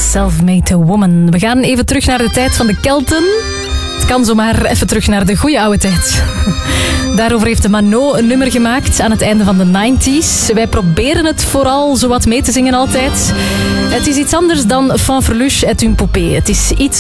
Self-Made Woman. We gaan even terug naar de tijd van de Kelten. Het kan zomaar even terug naar de goede oude tijd. Daarover heeft de Mano een nummer gemaakt aan het einde van de 90s. Wij proberen het vooral zowat mee te zingen altijd. Het is iets anders dan Fanfreluche et une poupée. Het is iets